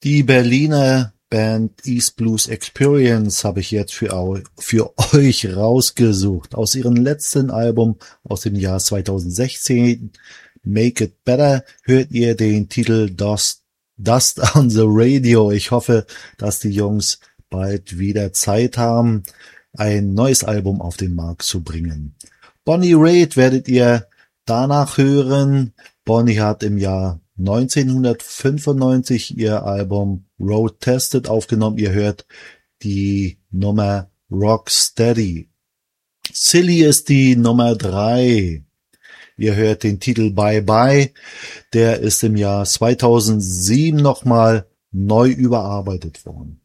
Die Berliner Band East Blues Experience habe ich jetzt für euch rausgesucht. Aus ihrem letzten Album aus dem Jahr 2016, Make It Better, hört ihr den Titel Dust on the Radio. Ich hoffe, dass die Jungs bald wieder Zeit haben, ein neues Album auf den Markt zu bringen. Bonnie Raitt werdet ihr danach hören. Bonnie hat im Jahr 1995 ihr Album Road Tested aufgenommen. Ihr hört die Nummer Rocksteady. Silly ist die Nummer 3. Ihr hört den Titel Bye Bye. Der ist im Jahr 2007 nochmal neu überarbeitet worden.